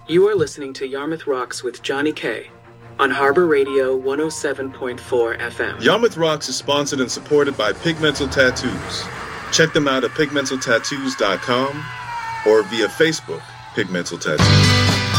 You are listening to Yarmouth Rocks with Johnny K on Harbor Radio 107.4 FM. Yarmouth Rocks is sponsored and supported by Pigmental Tattoos. Check them out at pigmentaltattoos.com or via Facebook, Pigmental Tattoos.